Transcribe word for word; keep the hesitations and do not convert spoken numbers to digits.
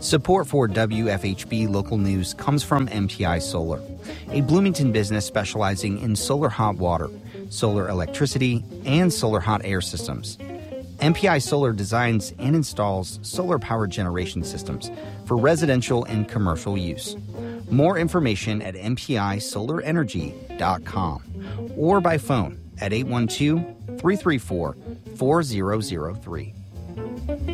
Support for W F H B Local News comes from M P I Solar, a Bloomington business specializing in solar hot water, solar electricity, and solar hot air systems. M P I Solar designs and installs solar power generation systems for residential and commercial use. More information at m p i solar energy dot com or by phone at eight one two, three three four, four zero zero three.